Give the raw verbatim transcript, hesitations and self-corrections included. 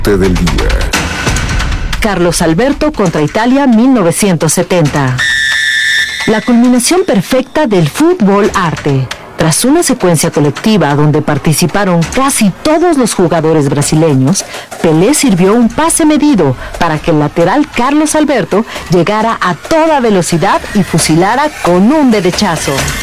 del día. Carlos Alberto contra Italia mil novecientos setenta. La culminación perfecta del fútbol arte. Tras una secuencia colectiva donde participaron casi todos los jugadores brasileños, Pelé sirvió un pase medido para que el lateral Carlos Alberto llegara a toda velocidad y fusilara con un derechazo.